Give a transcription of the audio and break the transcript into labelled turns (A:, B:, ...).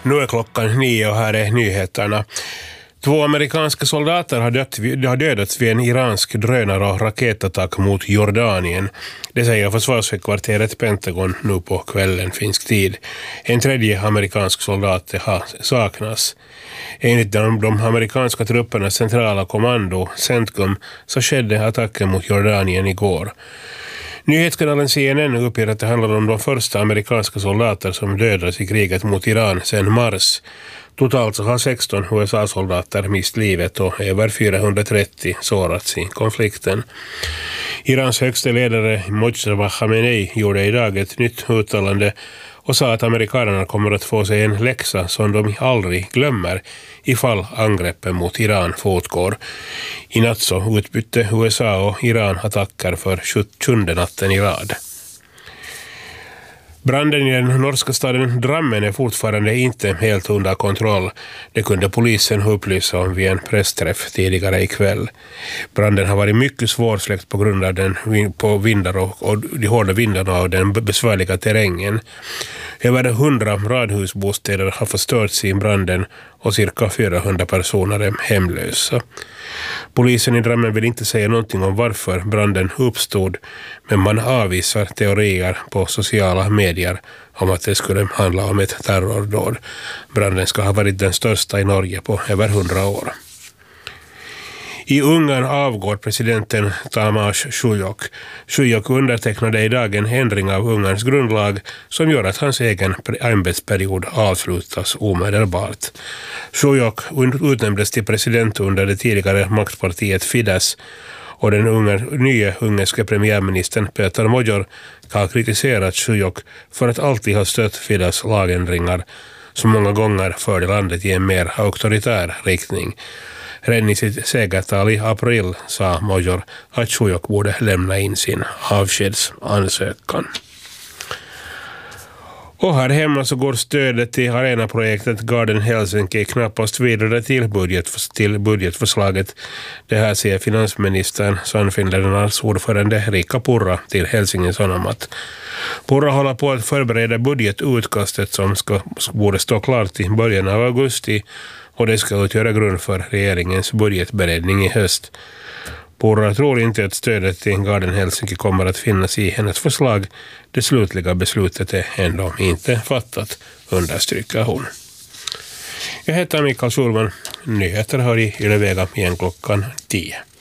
A: Nu är klockan 9 och här är nyheterna. 2 amerikanska soldater har dödats vid en iransk drönare- och raketattack mot Jordanien. Det säger försvarshögkvarteret Pentagon nu på kvällen finsk tid. En tredje amerikansk soldat saknas. Enligt de amerikanska truppernas centrala kommando, CENTCOM, så skedde attacken mot Jordanien igår. Nyhetskanalen CNN uppger att det handlar om de första amerikanska soldater som dödades i kriget mot Iran sedan mars. Totalt så har 16 USA-soldater mist livet och över 430 sårats i konflikten. Irans högste ledare Mojtaba Khamenei gjorde idag ett nytt uttalande och sa att amerikanerna kommer att få sig en läxa som de aldrig glömmer ifall angreppen mot Iran fortgår. I natt så utbytte USA och Iran attacker för 7:e natten i rad. Branden i den norska staden Drammen är fortfarande inte helt under kontroll. Det kunde polisen upplysa om vid en pressträff tidigare ikväll. Branden har varit mycket svårsläckt på grund av vindar och de hårda vindarna och den besvärliga terrängen. Över 100 radhusbostäder har förstörts i branden och cirka 400 personer är hemlösa. Polisen i Drammen vill inte säga någonting om varför branden uppstod, men man avvisar teorier på sociala medier om att det skulle handla om ett terrordåd. Branden ska ha varit den största i Norge på över 100 år. I Ungern avgår presidenten Tamás Sujok. Sujok undertecknade idag en ändring av Ungerns grundlag som gör att hans egen ämbetsperiod avslutas omedelbart. Sujok utnämndes till president under det tidigare maktpartiet Fidesz och den nya ungerska premiärministern Peter Magyar har kritiserat Sujok för att alltid ha stött Fidesz lagändringar som många gånger förde landet i en mer auktoritär riktning. Redan i sitt segertal i april sa Magyar att Sujok borde lämna in sin avskedsansökan. Och här hemma så går stödet till arenaprojektet Garden Helsinki knappast vidare till budgetförslaget. Det här säger finansministern Sannfinländarnas ordförande Riikka Purra till Helsingin Sanomat. Purra håller på att förbereda budgetutkastet som borde stå klart i början av augusti och det ska utgöra grund för regeringens budgetberedning i höst. Purra tror inte att stödet till Garden Helsinki kommer att finnas i hennes förslag. Det slutliga beslutet är ändå inte fattat, understryker hon. Jag heter Mikael Schulman. Nyheter hör i Yle Vega igen klockan 10.